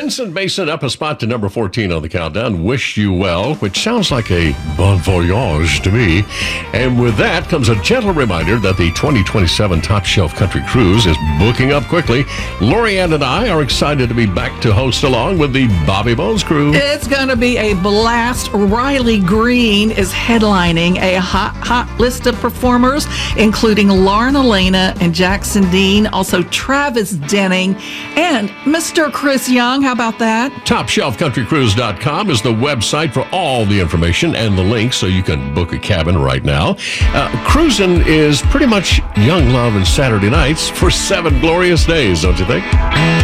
Benson Basin up a spot to number 14 on the countdown. Wish You Well, which sounds like a bon voyage to me. And with that comes a gentle reminder that the 2027 Top Shelf Country Cruise is booking up quickly. Lori Ann and I are excited to be back to host along with the Bobby Bones crew. It's going to be a blast. Riley Green is headlining a hot list of performers, including Lauren Elena and Jackson Dean, also Travis Denning, and Mr. Chris Young. How about that? TopShelfCountryCruise.com is the website for all the information and the links so you can book a cabin right now. Cruising is pretty much young love and Saturday nights for 7 glorious days, don't you think?